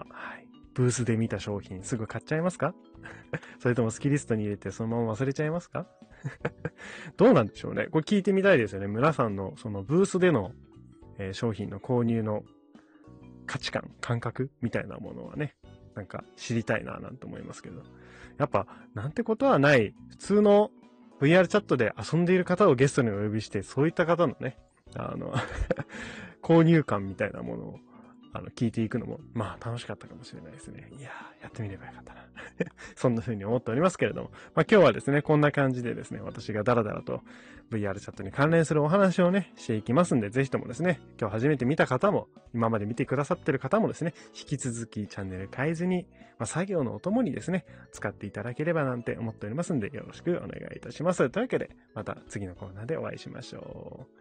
は、はい。ブースで見た商品すぐ買っちゃいますか？それともスキリストに入れてそのまま忘れちゃいますか？どうなんでしょうね。これ聞いてみたいですよね。皆さんのそのブースでの、商品の購入の価値観、感覚みたいなものはね、なんか知りたいななんて思いますけど。やっぱ、なんてことはない、普通の VR チャットで遊んでいる方をゲストにお呼びして、そういった方のね、購入感みたいなものを、聞いていくのも、まあ楽しかったかもしれないですね。いやー、やってみればよかったな。そんな風に思っておりますけれども。まあ今日はですね、こんな感じでですね、私がダラダラと VR チャットに関連するお話をね、していきますんで、ぜひともですね、今日初めて見た方も、今まで見てくださってる方もですね、引き続きチャンネル変えずに、まあ作業のお供にですね、使っていただければなんて思っておりますんで、よろしくお願いいたします。というわけで、また次のコーナーでお会いしましょう。